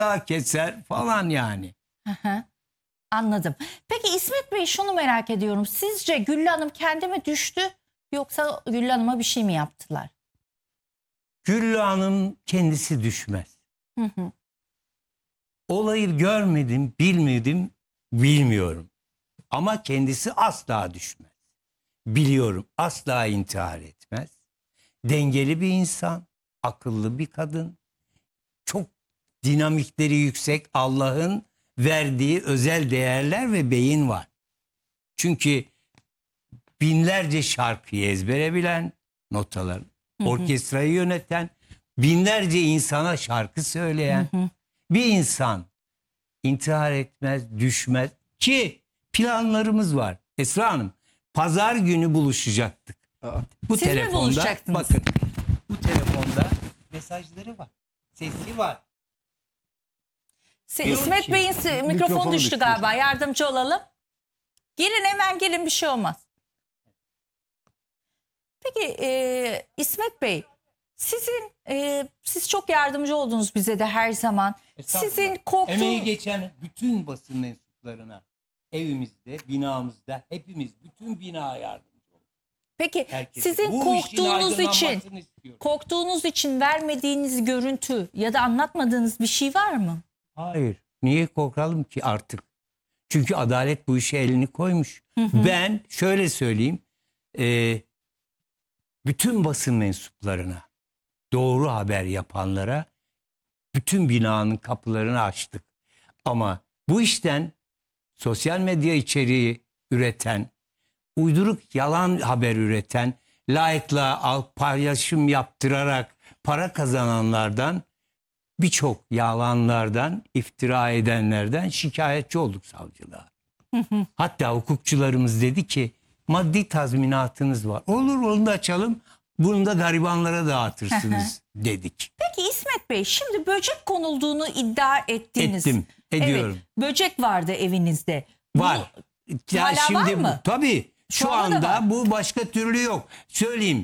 keser falan yani. Hı. Anladım. Peki İsmet Bey, şunu merak ediyorum. Sizce Güllü Hanım kendi mi düştü, yoksa Güllü Hanım'a bir şey mi yaptılar? Güllü Hanım kendisi düşmez. Hı hı. Olayı görmedim, bilmedim, bilmiyorum. Ama kendisi asla düşmez. Biliyorum, asla intihar etmez. Dengeli bir insan, akıllı bir kadın. Çok dinamikleri yüksek, Allah'ın verdiği özel değerler ve beyin var. Çünkü binlerce şarkıyı ezbere bilen, notalar, orkestrayı yöneten, binlerce insana şarkı söyleyen bir insan intihar etmez, düşmez ki planlarımız var. Esra Hanım, pazar günü buluşacaktık. Bu Siz mi telefonda, buluşacaktınız? bakın, bu telefonda mesajları var, sesi var. Diyor İsmet ki, Bey'in mikrofonu mikrofonu düştü düştü. galiba. Yardımcı olalım. Gelin, hemen gelin, bir şey olmaz. Peki İsmet Bey, siz çok yardımcı oldunuz bize de her zaman. Sizin emeği geçen bütün basın mensuplarına, evimizde, binamızda, hepimiz, bütün bina yardımcı olduk. Peki Herkese. sizin Bu işin aydınlanmasını istiyorum. korktuğunuz için vermediğiniz görüntü ya da anlatmadığınız bir şey var mı? Hayır. Niye korkalım ki artık? Çünkü adalet bu işe elini koymuş. Ben şöyle söyleyeyim. Bütün basın mensuplarına, doğru haber yapanlara bütün binanın kapılarını açtık. Ama bu işten sosyal medya içeriği üreten, uyduruk yalan haber üreten, like'la paylaşım yaptırarak para kazananlardan, birçok yalanlardan, iftira edenlerden şikayetçi olduk savcılığa. Hatta hukukçularımız dedi ki maddi tazminatınız var. Olur, onu da açalım. Bunu da garibanlara dağıtırsınız dedik. Peki İsmet Bey, şimdi böcek konulduğunu iddia ettiniz. Ediyorum. Evet, böcek vardı evinizde. Var. hala var mı? Tabii. Şu anda da var. anda bu başka türlü yok. Söyleyeyim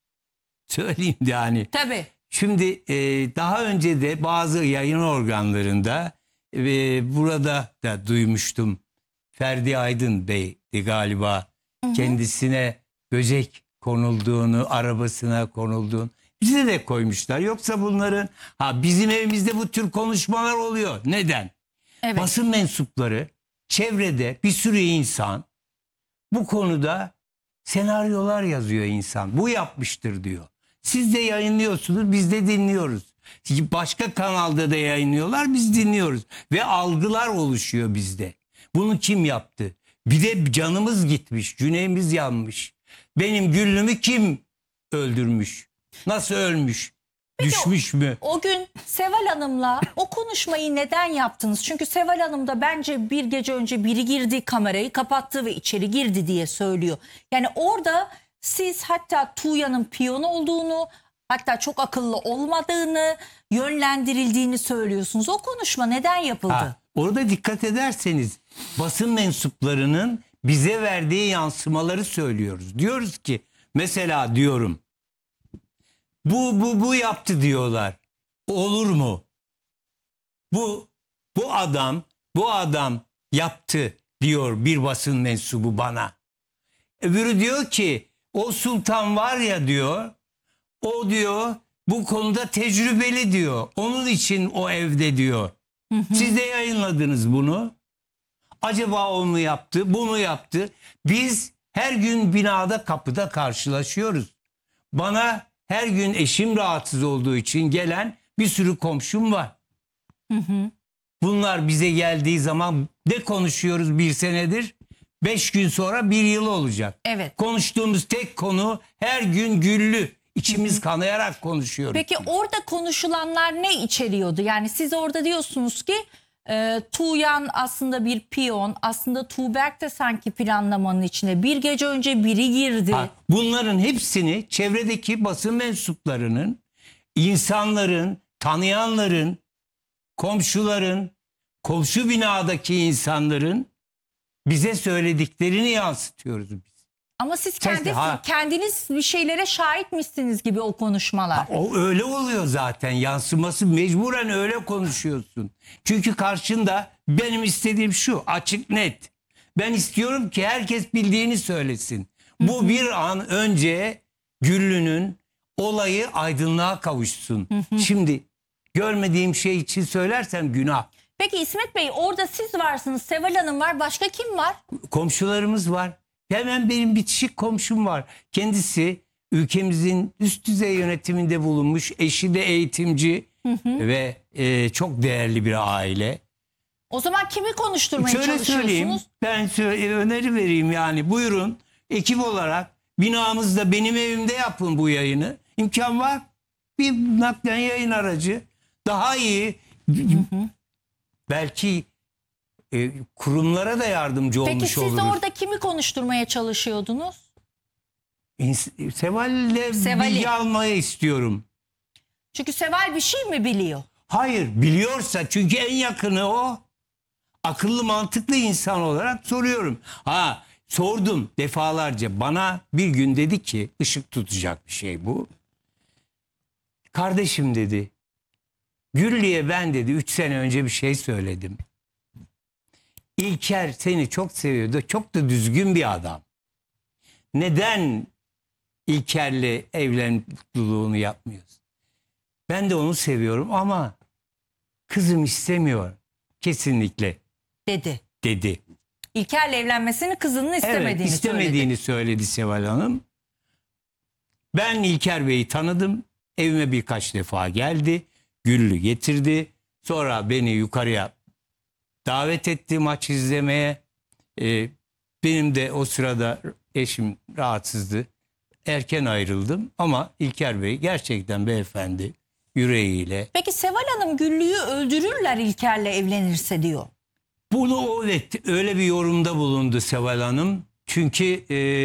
yani. Tabii. Şimdi daha önce de bazı yayın organlarında burada da duymuştum. Ferdi Aydın Bey'di galiba. Kendisine böcek konulduğunu, arabasına konulduğunu bize de koymuşlar. Yoksa bunların bizim evimizde bu tür konuşmalar oluyor. Neden? Evet. Basın mensupları, çevrede bir sürü insan bu konuda senaryolar yazıyor insan. Bu yapmıştır diyor. Siz de yayınlıyorsunuz, biz de dinliyoruz. Başka kanalda da yayınlıyorlar, biz dinliyoruz. Ve algılar oluşuyor bizde. Bunu kim yaptı? Bir de canımız gitmiş, yüreğimiz yanmış. Benim Güllümü kim öldürmüş? Nasıl ölmüş? Düşmüş mü? O gün Seval Hanım'la o konuşmayı neden yaptınız? Çünkü Seval Hanım da bence bir gece önce biri girdi, kamerayı kapattı ve içeri girdi diye söylüyor. Yani orada siz hatta Tuğya'nın piyonu olduğunu, hatta çok akıllı olmadığını, yönlendirildiğini söylüyorsunuz. O konuşma neden yapıldı? Orada dikkat ederseniz basın mensuplarının bize verdiği yansımaları söylüyoruz. Diyoruz ki mesela diyorum bu yaptı diyorlar. Olur mu? Bu adam yaptı diyor bir basın mensubu bana. Öbürü diyor ki o sultan var ya diyor. O diyor bu konuda tecrübeli diyor. Onun için o evde diyor. Siz de yayınladınız bunu. Acaba o mu yaptı, bu mu yaptı? Biz her gün binada, kapıda karşılaşıyoruz. Bana her gün eşim rahatsız olduğu için gelen bir sürü komşum var. Bunlar bize geldiği zaman ne konuşuyoruz bir senedir? 5 gün sonra 1 yıl olacak. Evet. Konuştuğumuz tek konu her gün Güllü. İçimiz kanayarak konuşuyoruz. Peki orada konuşulanlar ne içeriyordu? Yani siz orada diyorsunuz ki Tuğyan aslında bir piyon, aslında Tuğberk de sanki planlamanın içine bir gece önce biri girdi. Bunların hepsini çevredeki basın mensuplarının, insanların, tanıyanların, komşuların, komşu binadaki insanların bize söylediklerini yansıtıyoruz biz. Ama siz Ses- ha. kendiniz bir şeylere şahitmişsiniz gibi o konuşmalar. O öyle oluyor zaten, yansıması mecburen öyle konuşuyorsun. Çünkü karşında benim istediğim şu, açık net. Ben istiyorum ki herkes bildiğini söylesin. Bu bir an önce Güllü'nün olayı aydınlığa kavuşsun. Şimdi görmediğim şey için söylersem günah. Peki İsmet Bey, orada siz varsınız, Seval Hanım var, başka kim var? Komşularımız var. Hemen benim bitişik komşum var. Kendisi ülkemizin üst düzey yönetiminde bulunmuş. Eşi de eğitimci ve çok değerli bir aile. O zaman kimi konuşturmaya Şöyle söyleyeyim, çalışıyorsunuz? ben öneri vereyim yani. Buyurun ekip olarak binamızda, benim evimde yapın bu yayını. İmkan var. Bir naklen yayın aracı daha iyi. Belki kurumlara da yardımcı Peki olmuş siz oluruz. orada kimi konuşturmaya çalışıyordunuz? Seval'le Seval'i. bilgi almayı istiyorum. Çünkü Seval bir şey mi biliyor? Hayır, biliyorsa, çünkü en yakını o. Akıllı mantıklı insan olarak soruyorum. Sordum defalarca. Bana bir gün dedi ki, ışık tutacak bir şey bu. Kardeşim dedi, Güllü'ye ben dedi 3 sene önce bir şey söyledim. İlker seni çok seviyordu. Çok da düzgün bir adam. Neden İlker'le evlen mutluluğunu yapmıyorsun? Ben de onu seviyorum ama kızım istemiyor. Kesinlikle dedi. İlker'le evlenmesini kızının istemediğini Evet, istemediğini söyledi Seval Hanım. Ben İlker Bey'i tanıdım. Evime birkaç defa geldi. Güllü getirdi. Sonra beni yukarıya davet etti maç izlemeye. Benim de o sırada eşim rahatsızdı. Erken ayrıldım ama İlker Bey gerçekten beyefendi, yüreğiyle. Peki Seval Hanım Güllü'yü öldürürler İlker'le evlenirse diyor. Bunu evet, öyle bir yorumda bulundu Seval Hanım. Çünkü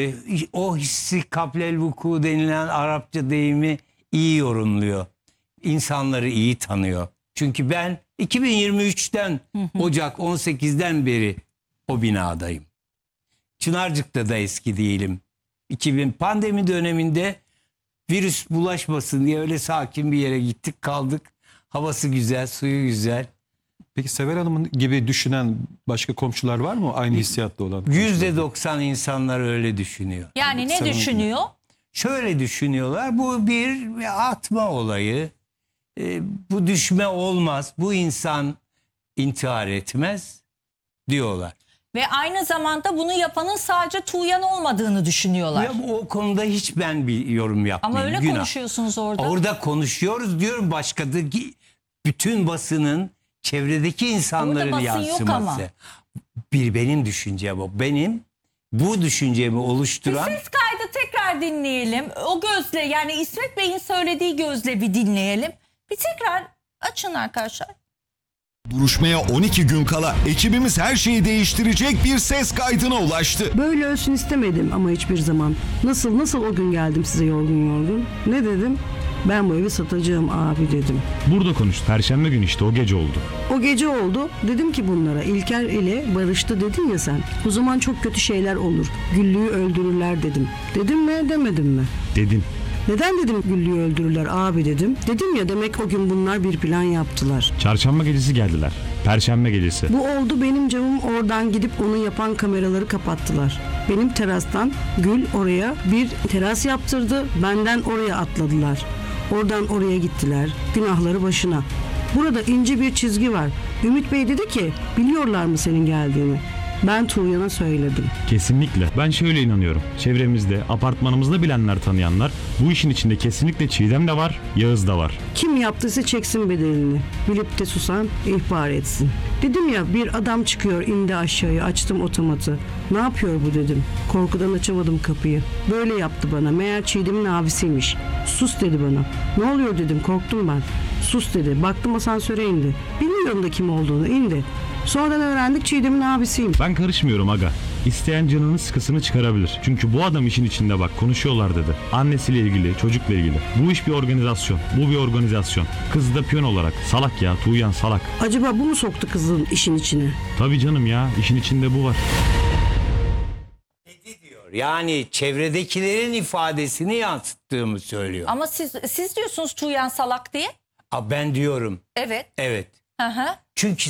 o hissi kablel vuku denilen Arapça deyimi iyi yorumluyor. İnsanları iyi tanıyor. Çünkü ben 2023'ten Ocak 18'den beri o binadayım. Çınarcık'ta da eski değilim. 2000 pandemi döneminde virüs bulaşmasın diye öyle sakin bir yere gittik kaldık. Havası güzel, suyu güzel. Peki Seval Hanım'ın gibi düşünen başka komşular var mı? Aynı hissiyatlı olan. %90 insanlar öyle düşünüyor. Yani ne Seval düşünüyor? Şöyle düşünüyorlar, bu bir atma olayı. Bu düşme olmaz, bu insan intihar etmez diyorlar. Ve aynı zamanda bunu yapanın sadece Tuğyan olmadığını düşünüyorlar. Ya o konuda hiç ben bir yorum yapmayayım. Ama öyle Günah. konuşuyorsunuz orada. Orada konuşuyoruz diyorum, başkadaki bütün basının çevredeki insanların Orada basın yok yansıması. ama. Bir benim düşüncem o. Benim bu düşüncemi oluşturan... Ses kaydı tekrar dinleyelim. O gözle, yani İsmet Bey'in söylediği gözle bir dinleyelim. Bir tekrar açın arkadaşlar. Duruşmaya 12 gün kala ekibimiz her şeyi değiştirecek bir ses kaydına ulaştı. Böyle ölsün istemedim ama hiçbir zaman. Nasıl o gün geldim size yorgun. Ne dedim? Ben bu evi satacağım abi dedim. Burada konuş. Perşembe günü işte o gece oldu. O gece oldu. Dedim ki bunlara, İlker ile barıştı dedin ya sen. O zaman çok kötü şeyler olur. Güllü'yü öldürürler dedim. Dedim mi demedim mi? Dedin. Neden dedim Güllü'yü öldürürler abi dedim. Dedim ya, demek o gün bunlar bir plan yaptılar. Çarşamba gecesi geldiler. Perşembe gecesi. Bu oldu, benim camım oradan gidip onu yapan kameraları kapattılar. Benim terastan Gül oraya bir teras yaptırdı. Benden oraya atladılar. Oradan oraya gittiler. Günahları başına. Burada ince bir çizgi var. Ümit Bey dedi ki, biliyorlar mı senin geldiğini? Ben Tuğyan'a söyledim. Kesinlikle. Ben şöyle inanıyorum. Çevremizde, apartmanımızda bilenler, tanıyanlar, bu işin içinde kesinlikle Çiğdem de var, Yağız da var. Kim yaptıysa çeksin bedelini. Bilip de susan ihbar etsin. Dedim ya, bir adam çıkıyor, indi aşağıya, açtım otomatı. Ne yapıyor bu dedim. Korkudan açamadım kapıyı. Böyle yaptı bana. Meğer Çiğdem'in abisiymiş. Sus dedi bana. Ne oluyor dedim, korktum ben. Sus dedi. Baktım asansöre indi. Bilmiyorum da kim olduğunu, indi. Sonradan öğrendik Çiğdem'in abisiyim. Ben karışmıyorum aga. İsteyen canının sıkısını çıkarabilir. Çünkü bu adam işin içinde, bak konuşuyorlar dedi. Annesiyle ilgili, çocukla ilgili. Bu iş bir organizasyon. Bu bir organizasyon. Kız da piyon olarak. Salak ya, Tuğyan salak. Acaba bu mu soktu kızın işin içine? Tabii canım ya, işin içinde bu var. Dedi diyor diyor. Yani çevredekilerin ifadesini yansıttığımı söylüyor. Ama siz diyorsunuz Tuğyan salak diye. Ben diyorum. Evet. Evet. Hı hı. Çünkü